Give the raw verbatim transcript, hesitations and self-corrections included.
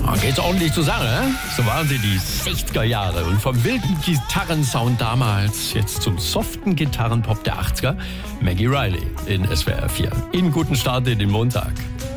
Da geht's ordentlich zur Sache, ne? So waren sie die sechziger Jahre. Und vom wilden Gitarrensound damals jetzt zum soften Gitarrenpop der achtziger. Maggie Riley in S W R vier. Ihnen guten Start in den Montag.